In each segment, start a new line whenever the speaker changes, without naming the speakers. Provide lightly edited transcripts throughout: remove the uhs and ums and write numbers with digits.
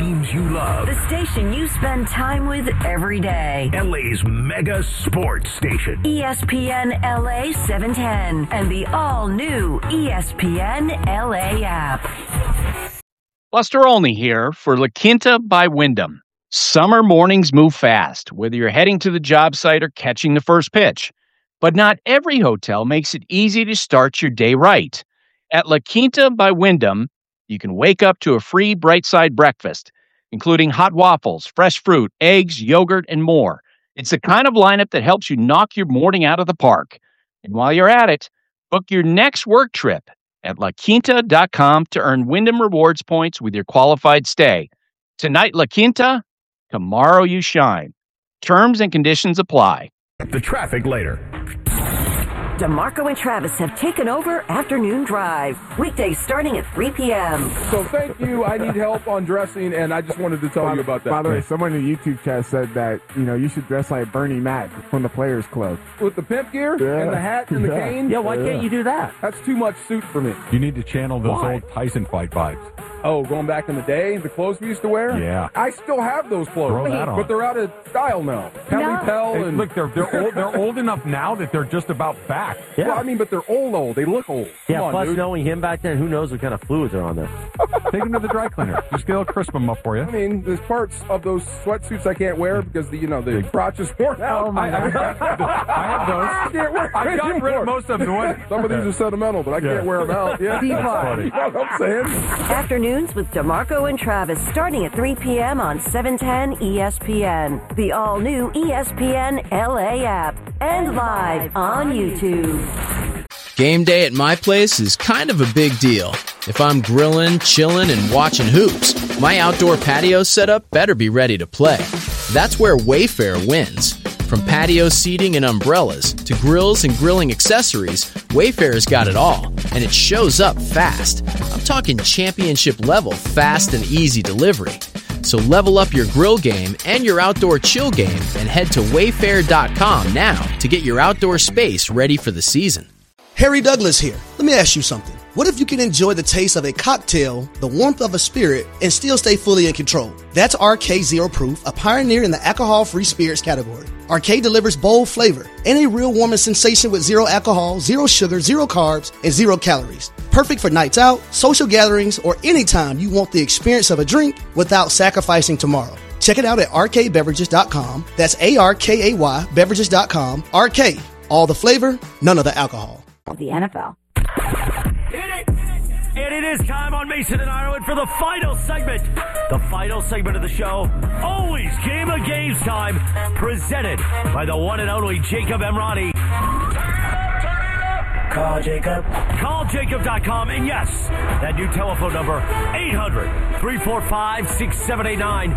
teams you love.
The station you spend time with every day.
LA's mega sports station.
ESPN LA 710 and the all-new ESPN LA app.
Buster Olney here for La Quinta by Wyndham. Summer mornings move fast, whether you're heading to the job site or catching the first pitch. But not every hotel makes it easy to start your day right. At La Quinta by Wyndham, you can wake up to a free Bright Side breakfast, including hot waffles, fresh fruit, eggs, yogurt, and more. It's the kind of lineup that helps you knock your morning out of the park. And while you're at it, book your next work trip at LaQuinta.com to earn Wyndham Rewards points with your qualified stay. Tonight, La Quinta, tomorrow you shine. Terms and conditions apply.
The traffic later.
DeMarco and Travis have taken over Afternoon Drive. Weekdays starting at 3 p.m.
So thank you. I need help on dressing, and I just wanted to tell you about that.
By the way, someone in the YouTube chat said that, you should dress like Bernie Mac from the Players Club.
With the pimp gear and the hat and the cane?
Yeah, why can't you do that?
That's too much suit for me.
You need to channel those old Tyson fight vibes.
Oh, going back in the day, the clothes we used to wear?
Yeah.
I still have those clothes.
Throw that on.
But they're out of style now. Pelly Pell
Hey,
and...
look, they're old enough now that they're just about back.
Yeah.
Well, I mean, but they're old. They look old.
Yeah,
Come on,
plus
dude.
knowing him back then, who knows what kind of fluids are on there.
Take them to the dry cleaner. Just get a crisp them up for you.
I mean, there's parts of those sweatsuits I can't wear because the crotch is worn out.
Oh, my
I have those.
Can't wear
I've gotten rid of most of them.
Some of these are sentimental, but I can't wear them out. Yeah,
Steve
that's
Harvey.
funny. You know what I'm saying?
Afternoons with DeMarco and Travis starting at 3 p.m. on 710 ESPN. The all-new ESPN LA app. And live on YouTube.
Game day at my place is kind of a big deal. If I'm grilling, chilling, and watching hoops, my outdoor patio setup better be ready to play. That's where Wayfair wins. From patio seating and umbrellas to grills and grilling accessories, Wayfair's got it all, and it shows up fast. I'm talking championship level fast and easy delivery. So level up your grill game and your outdoor chill game and head to wayfair.com now to get your outdoor space ready for the season.
Harry Douglas here. Let me ask you something. What if you can enjoy the taste of a cocktail, the warmth of a spirit, and still stay fully in control? That's RK Zero Proof, a pioneer in the alcohol-free spirits category. RK delivers bold flavor and a real warming sensation with zero alcohol, zero sugar, zero carbs, and zero calories. Perfect for nights out, social gatherings, or anytime you want the experience of a drink without sacrificing tomorrow. Check it out at rkbeverages.com. That's ARKAY beverages.com. RK, all the flavor, none of the alcohol.
The NFL.
And it is time on Mason and Ireland for the final segment. The final segment of the show, always Game of Games time, presented by the one and only Jacob Emrani. Call Jacob. CallJacob.com. And yes, that new telephone number, 800-345-6789.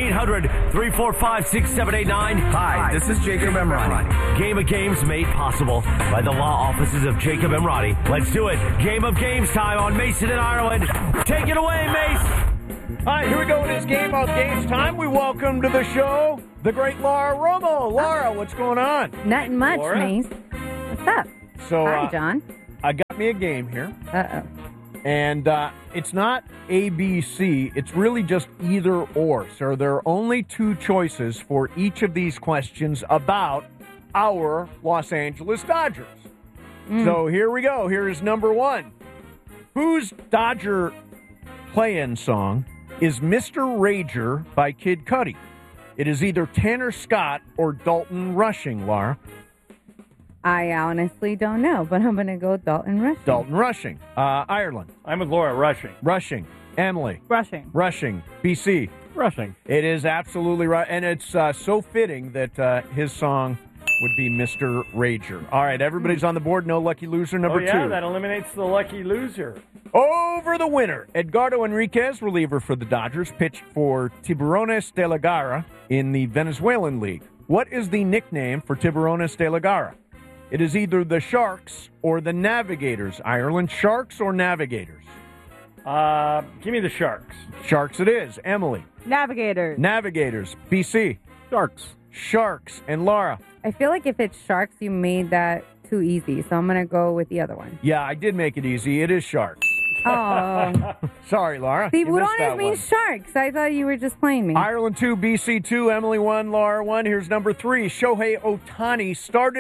800-345-6789.
Hi, this is Jacob Emrani.
Game of Games made possible by the law offices of Jacob Emrani. Let's do it. Game of Games time on Mason and Ireland. Take it away, Mace.
All right, here we go. It is Game of Games time. We welcome to the show the great Laura Romo. Laura, what's going on?
Nothing much,
Laura?
Mace. What's up?
So,
Hi, John.
I got me a game here.
Uh-oh.
And it's not A, B, C. It's really just either or. So there are only two choices for each of these questions about our Los Angeles Dodgers. So here we go. Here is number one. Whose Dodger play-in song is Mr. Rager by Kid Cudi? It is either Tanner Scott or Dalton Rushing, Laura.
I honestly don't know, but I'm going to go Dalton Rushing.
Dalton Rushing. Ireland.
I'm with Laura. Rushing.
Rushing. Emily.
Rushing.
Rushing. BC.
Rushing.
It is absolutely right. And it's so fitting that his song would be Mr. Rager. All right, everybody's on the board. No lucky loser number two.
That eliminates the lucky loser.
Over the winner, Edgardo Enriquez, reliever for the Dodgers, pitched for Tiburones de la Garra in the Venezuelan League. What is the nickname for Tiburones de la Garra? It is either the Sharks or the Navigators. Ireland, Sharks or Navigators?
Give me the Sharks.
Sharks it is. Emily.
Navigators.
Navigators. BC.
Sharks.
Sharks. And Laura.
I feel like if it's Sharks, you made that too easy, so I'm going to go with the other one.
Yeah, I did make it easy. It is Sharks.
Oh.
Sorry, Laura.
See,
You missed that
Budones means
one.
sharks. I thought you were just playing me.
Ireland 2, BC 2, Emily 1, Laura 1. Here's number 3. Shohei Ohtani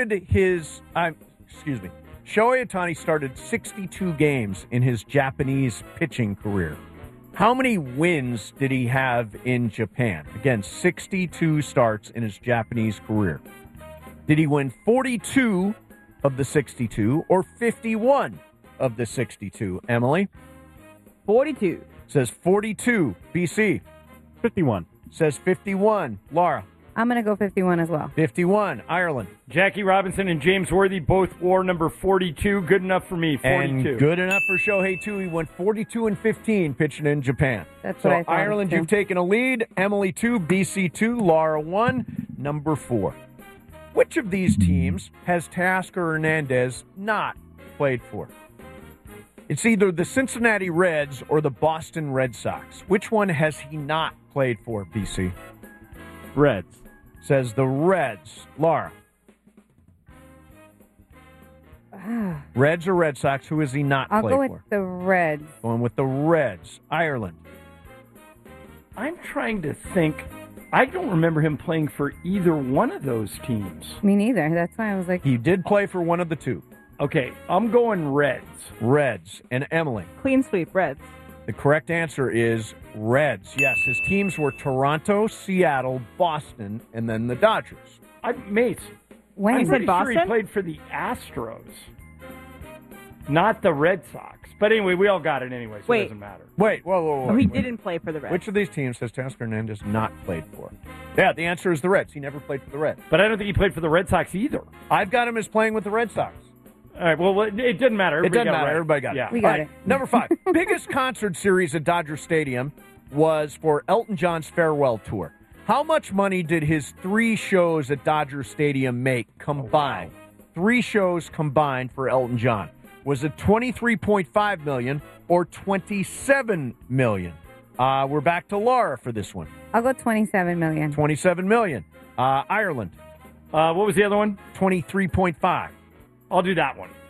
started 62 games in his Japanese pitching career. How many wins did he have in Japan? Again, 62 starts in his Japanese career. Did he win 42 of the 62 or 51 of the 62? Emily?
42.
Says 42. BC?
51.
Says 51. Laura?
I'm going to go 51 as well.
51. Ireland?
Jackie Robinson and James Worthy both wore number 42. Good enough for me, 42.
And good enough for Shohei, too. He went 42 and 15 pitching in Japan.
That's
so
what I thought.
Ireland, you've taken a lead. Emily 2, BC 2, Laura 1, number 4. Which of these teams has Teoscar Hernandez not played for? It's either the Cincinnati Reds or the Boston Red Sox. Which one has he not played for, BC?
Reds.
Says the Reds. Laura? Reds or Red Sox, who has he not
I'll
played
go with
for?
the Reds.
Going with the Reds. Ireland.
I'm trying to think. I don't remember him playing for either one of those teams.
Me neither. That's why I was like,
He did play for one of the two.
Okay, I'm going Reds.
Reds. And Emily?
Clean sweep, Reds.
The correct answer is Reds. Yes, his teams were Toronto, Seattle, Boston, and then the Dodgers.
Mace.
when?
I'm
You said
pretty sure
Boston?
he played for the Astros, not the Red Sox. But anyway, we all got it anyway, so
Wait.
it doesn't matter.
Wait, whoa.
Oh, he
wait.
didn't play for the Reds.
Which of these teams has Teoscar Hernandez not played for? Yeah, the answer is the Reds. He never played for the Reds.
But I don't think he played for the Red Sox either.
I've got him as playing with the Red Sox.
All right, well, it didn't matter.
It
Everybody
doesn't
got
matter.
right.
Everybody got
Yeah.
it.
We got
All right,
it.
Number 5. Biggest concert series at Dodger Stadium was for Elton John's farewell tour. How much money did his 3 shows at Dodger Stadium make combined? 3 shows combined for Elton John. Was it $23.5 million or $27 million? We're back to Laura for this one.
I'll go 27 million.
$27 million. Ireland.
What was the other one?
23.5.
I'll do that one.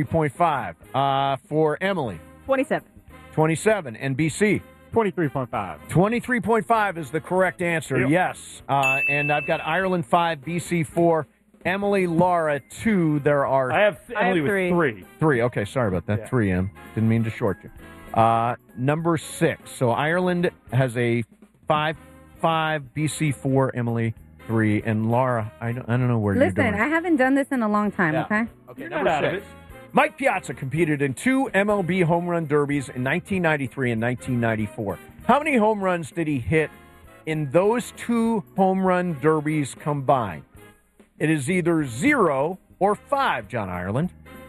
23.5. For Emily.
27.
27. And BC.
23.5.
23.5 is the correct answer.
Yep.
Yes. And I've got Ireland 5, BC 4, Emily, Laura 2. There are...
I have Emily with
3.
3. Okay, sorry about that.
Yeah.
3, Em. Didn't mean to short you. Number 6. So Ireland has a 5, BC 4, Emily 3, and Laura, I don't know where you're
Listen,
doing.
I haven't done this in a long time,
Yeah.
okay?
Okay,
You're
number
not out of
6. Mike Piazza competed in 2 MLB home run derbies in 1993 and 1994. How many home runs did he hit in those 2 home run derbies combined? It is either 0 or 5, John Ireland.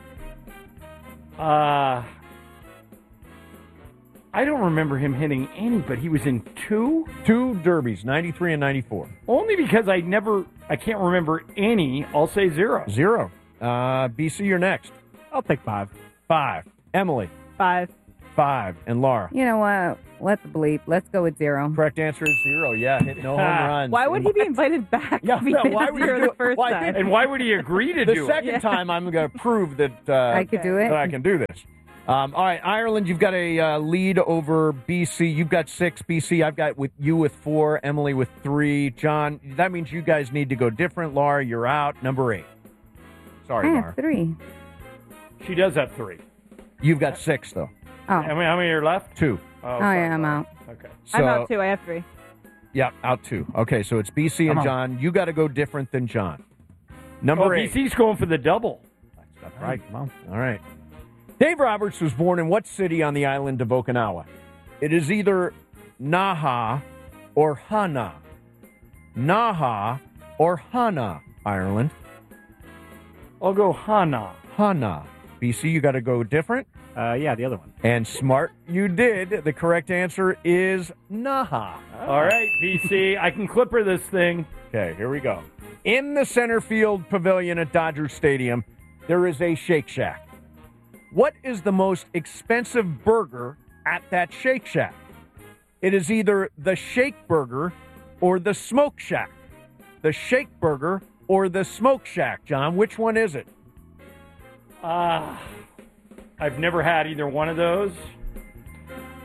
I don't remember him hitting any, but he was in 2?
2 derbies, 93 and 94.
Only because I can't remember any. I'll say 0.
0. BC, you're next.
I'll take 5.
5. Emily.
5.
5. And Laura.
You know what? What the bleep? Let's go with 0.
Correct answer is 0. Yeah, hit no home runs.
Why would he be invited back?
Yeah,
if he
no,
did
why would he
0
do
the
it?
first
Why
time?
did-
And why would he agree to
The
do
second
it?
time, I'm going to prove that
I could do it.
that I can do this. All right, Ireland, you've got a lead over BC. You've got 6, BC. I've got you with 4, Emily with 3. John, that means you guys need to go different. Laura, you're out. Number 8. Sorry,
I
Laura.
have 3.
She does have 3.
You've got 6, though.
Oh.
How many are left?
2.
Oh, yeah, I'm out.
Okay.
I'm out 2. I have 3.
Yeah, out 2. Okay, so it's BC and John. You got to go different than John. Number 8.
BC's going for the double.
That's right. Come on. All right. Dave Roberts was born in what city on the island of Okinawa? It is either Naha or Hana. Naha or Hana, Ireland.
I'll go Hana.
Hana. BC, you got to go different?
Yeah, the other one.
And smart, you did. The correct answer is Naha.
All right, BC, I can clipper this thing.
Okay, here we go. In the center field pavilion at Dodger Stadium, there is a Shake Shack. What is the most expensive burger at that Shake Shack? It is either the Shake Burger or the Smoke Shack. The Shake Burger or the Smoke Shack, John. Which one is it?
I've never had either one of those.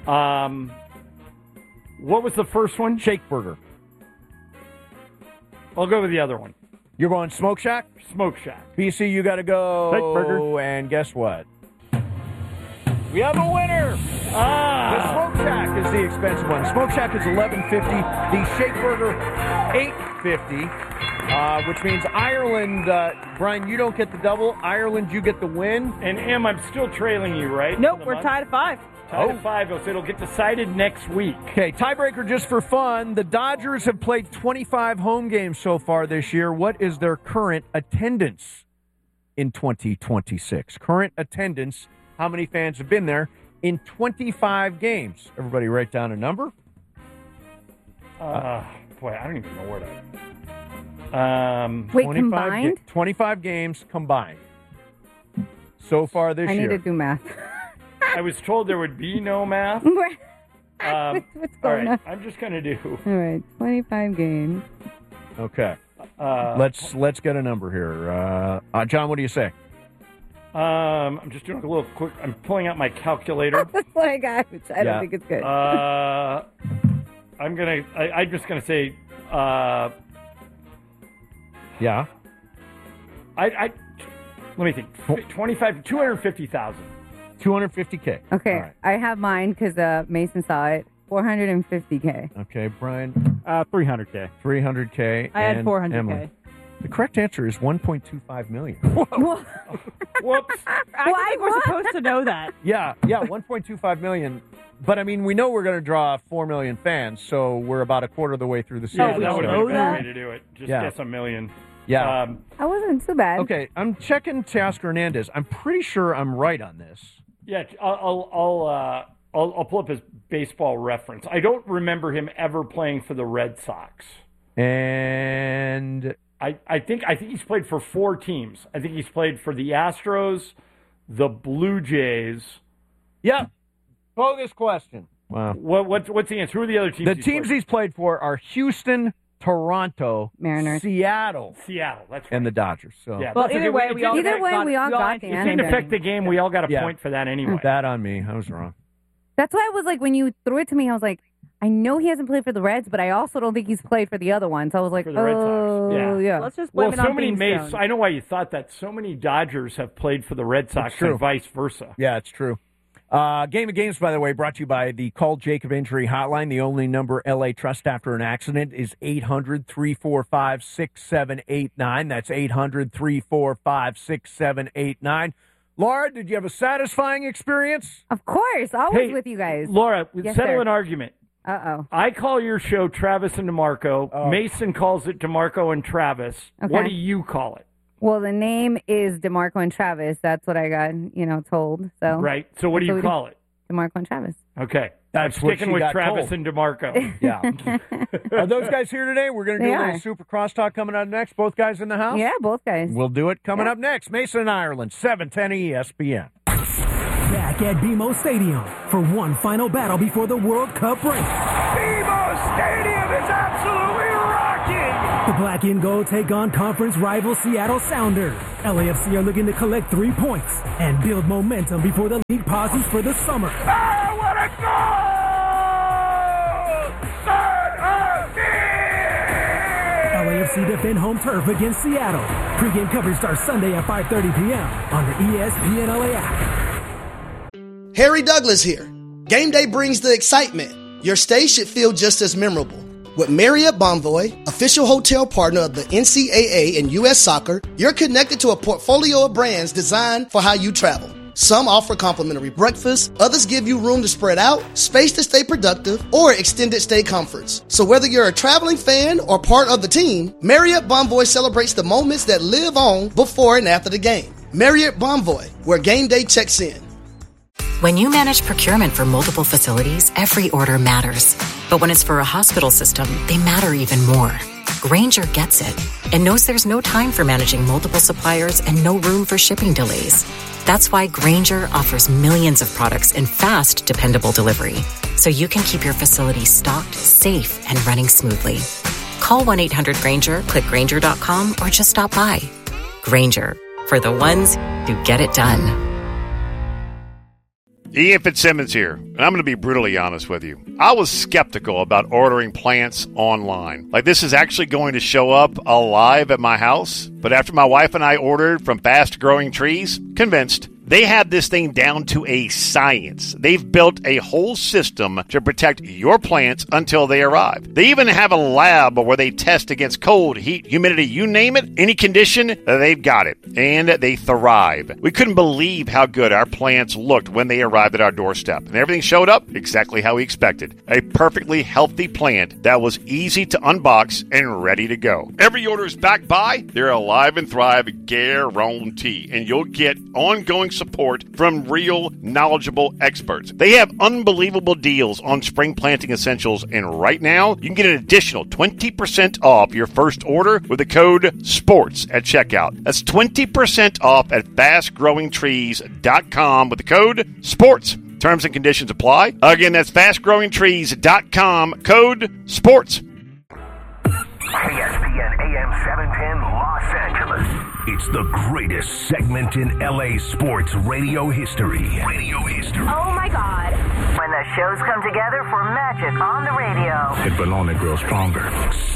What was the first one?
Shake Burger.
I'll go with the other one.
You're going Smoke Shack?
Smoke Shack.
BC, you got to go.
Shake Burger.
And guess what? We have a winner. The Smoke Shack is the expensive one. Smoke Shack is $11.50. The Shake Burger, $8.50, which means Ireland, Brian, you don't get the double. Ireland, you get the win.
And Em, I'm still trailing you, right?
Nope, we're tied at 5.
Tied at 5, so it'll get decided next week.
Okay, tiebreaker just for fun. The Dodgers have played 25 home games so far this year. What is their current attendance in 2026? Current attendance, how many fans have been there in 25 games? Everybody write down a number.
Boy, I don't even know where to...
Wait, combined?
25 games combined so far this year.
I need to do math.
I was told there would be no math.
What's
All
going
right,
on?
I'm just going to do...
All right, 25 games.
Okay. Let's get a number here. John, what do you say?
I'm just doing a little quick... I'm pulling out my calculator.
That's what I got, which I don't think it's good.
I'm just going to say...
Yeah.
Let me think. 250,000.
250K.
Okay,
All right.
I have mine because Mason saw it. 450K.
Okay, Brian.
300K.
300K.
I had
and
400K.
Emily. The correct answer is 1.25 million.
Whoops.
I think we're supposed to know that.
Yeah, 1.25 million. But, I mean, we know we're going to draw 4 million fans, so we're about a quarter of the way through the season.
Yeah, that would have been a better way to do it. Just
Yeah.
guess a million.
Yeah.
I wasn't too bad.
Okay, I'm checking Teoscar Hernandez. I'm pretty sure I'm right on this.
Yeah, I'll pull up his baseball reference. I don't remember him ever playing for the Red Sox.
And
I think he's played for 4 teams. I think he's played for the Astros, the Blue Jays.
Yeah. Bogus question. Wow.
What's the answer? Who are the other teams?
The teams he's played for are Houston, Toronto,
Mariners,
Seattle,
that's right.
and the Dodgers. So
yeah,
Well, either way, we all
we all got the
it didn't
answer.
affect the game. We all got a point for that anyway.
That on me. I was wrong.
That's why I was like, when you threw it to me, I was like, I know he hasn't played for the Reds, but I also don't think he's played for the other ones. I was like,
For the Red Sox.
yeah.
Let's just blame it on Beanstone.
I know why you thought that. So many Dodgers have played for the Red Sox
true.
and vice versa.
Yeah, it's true. Game of Games, by the way, brought to you by the Call Jacob Injury Hotline. The only number LA Trust after an accident is 800-345-6789. That's 800-345-6789. Laura, did you have a satisfying experience?
Of course, always
Hey,
with you guys.
Laura,
Yes,
settle
sir.
an argument.
Uh-oh.
I call your show Travis and DeMarco.
Oh.
Mason calls it DeMarco and Travis.
Okay.
What do you call it?
Well, the name is DeMarco and Travis. That's what I got, told. So
Right. So what do you call it?
DeMarco and Travis.
Okay.
That's
I'm
what
sticking
she
with
got
Travis
told.
and DeMarco.
Yeah. Are those guys here today? We're going to do
They
a little
are.
super crosstalk coming up next. Both guys in the house?
Yeah, both guys.
We'll do it coming up next. Mason and Ireland, 710 ESPN.
Back at BMO Stadium for one final battle before the World Cup break.
BMO Stadium is absolutely rocking!
The black and gold take on conference rival Seattle Sounders. LAFC are looking to collect 3 points and build momentum before the league pauses for the summer.
Ah, what a goal!
LAFC defend home turf against Seattle. Pre-game coverage starts Sunday at 5:30 p.m. on the ESPN LA app.
Harry Douglas here. Game day brings the excitement. Your stay should feel just as memorable. With Marriott Bonvoy, official hotel partner of the NCAA and U.S. Soccer, you're connected to a portfolio of brands designed for how you travel. Some offer complimentary breakfast, others give you room to spread out, space to stay productive, or extended stay comforts. So whether you're a traveling fan or part of the team, Marriott Bonvoy celebrates the moments that live on before and after the game. Marriott Bonvoy, where game day checks in.
When you manage procurement for multiple facilities, every order matters. But when it's for a hospital system, they matter even more. Grainger gets it and knows there's no time for managing multiple suppliers and no room for shipping delays. That's why Grainger offers millions of products in fast, dependable delivery, so you can keep your facility stocked, safe, and running smoothly. Call 1-800-GRAINGER, click Grainger.com, or just stop by. Grainger, for the ones who get it done.
Ian Fitzsimmons here, and I'm going to be brutally honest with you. I was skeptical about ordering plants online. Like, this is actually going to show up alive at my house. But after my wife and I ordered from Fast Growing Trees, convinced. They have this thing down to a science. They've built a whole system to protect your plants until they arrive. They even have a lab where they test against cold, heat, humidity, you name it, any condition, they've got it. And they thrive. We couldn't believe how good our plants looked when they arrived at our doorstep. And everything showed up exactly how we expected. A perfectly healthy plant that was easy to unbox and ready to go. Every order is backed by their Alive and Thrive guarantee. And you'll get ongoing support from real, knowledgeable experts. They have unbelievable deals on spring planting essentials, and right now, you can get an additional 20% off your first order with the code SPORTS at checkout. That's 20% off at fastgrowingtrees.com with the code SPORTS. Terms and conditions apply. Again, that's fastgrowingtrees.com, code SPORTS.
ESPN AM 710 Los Angeles. It's the greatest segment in LA sports radio history.
Oh my God. When the shows come together for magic on the radio.
It will only grow stronger.